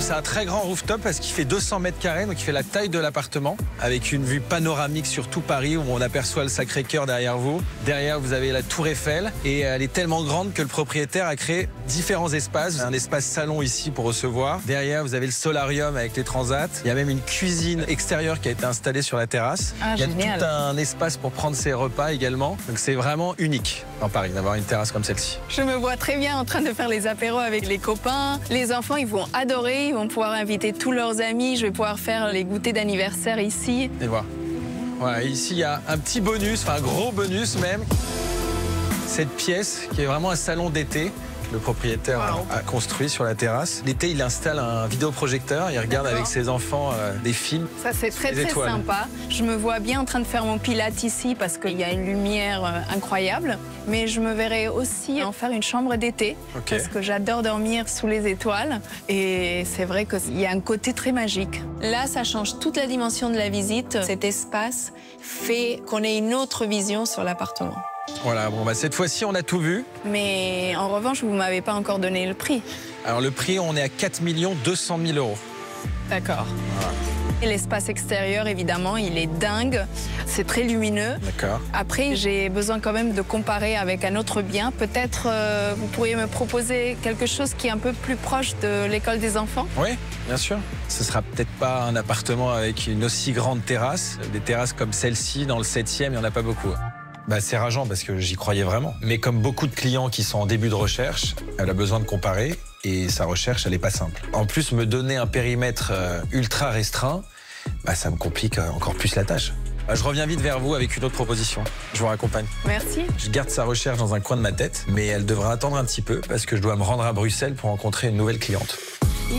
C'est un très grand rooftop parce qu'il fait 200 mètres carrés, donc il fait la taille de l'appartement, avec une vue panoramique sur tout Paris où on aperçoit le Sacré-Cœur derrière vous. Derrière, vous avez la Tour Eiffel et elle est tellement grande que le propriétaire a créé différents espaces. Un espace salon ici pour recevoir. Derrière, vous avez le solarium avec les transats. Il y a même une cuisine extérieure qui a été installée sur la terrasse. Ah, il y a génial. tout un espace pour prendre ses repas également. Donc c'est vraiment unique dans Paris d'avoir une terrasse comme celle-ci. Je me vois très bien en train de faire les apéros avec les copains. Les enfants, ils vont adorer, ils vont pouvoir inviter tous leurs amis. Je vais pouvoir faire les goûters d'anniversaire ici. Et voilà. Voilà, ici, il y a un petit bonus, enfin un gros bonus même. Cette pièce qui est vraiment un salon d'été. Le propriétaire a construit sur la terrasse. L'été, il installe un vidéoprojecteur. Il regarde avec ses enfants des films. Ça, c'est très sympa. Je me vois bien en train de faire mon pilates ici parce qu'il y a une lumière incroyable. Mais je me verrais aussi en faire une chambre d'été parce que j'adore dormir sous les étoiles. Et c'est vrai qu'il y a un côté très magique. Là, ça change toute la dimension de la visite. Cet espace fait qu'on ait une autre vision sur l'appartement. Voilà, bon, bah, cette fois-ci, on a tout vu. Mais en revanche, vous ne m'avez pas encore donné le prix. Alors, le prix, on est à 4 200 000 €. D'accord. Voilà. Et l'espace extérieur, évidemment, il est dingue. C'est très lumineux. D'accord. Après, j'ai besoin quand même de comparer avec un autre bien. Peut-être vous pourriez me proposer quelque chose qui est un peu plus proche de l'école des enfants? Oui, bien sûr. Ce sera peut-être pas un appartement avec une aussi grande terrasse. Des terrasses comme celle-ci, dans le 7e, il n'y en a pas beaucoup. Bah, c'est rageant parce que j'y croyais vraiment. Mais comme beaucoup de clients qui sont en début de recherche, elle a besoin de comparer et sa recherche, elle n'est pas simple. En plus, me donner un périmètre ultra restreint, bah, ça me complique encore plus la tâche. Bah, je reviens vite vers vous avec une autre proposition. Je vous raccompagne. Merci. Je garde sa recherche dans un coin de ma tête, mais elle devra attendre un petit peu parce que je dois me rendre à Bruxelles pour rencontrer une nouvelle cliente.